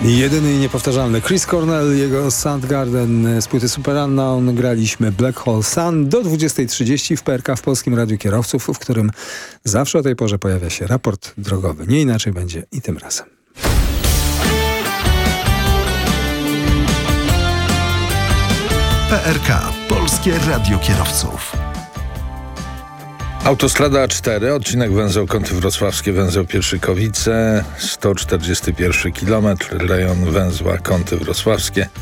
Jedyny i niepowtarzalny Chris Cornell, jego Soundgarden z płyty Super Unknown. Graliśmy Black Hole Sun do 20:30 w PRK, w Polskim Radiu Kierowców, w którym zawsze o tej porze pojawia się raport drogowy. Nie inaczej będzie i tym razem. PRK, Polskie Radio Kierowców. Autostrada A4, odcinek węzeł Kąty Wrocławskie, węzeł Pietrzykowice, 141 km, rejon węzła Kąty Wrocławskie.